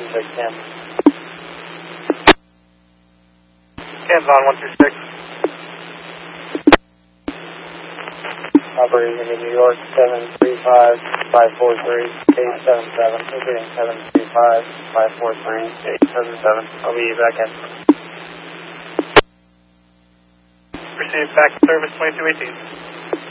Cam. Cam's on 126. Operating in New York, 735-543-877. Operating 735-543-877. I'll be back in. Received back to service 2218.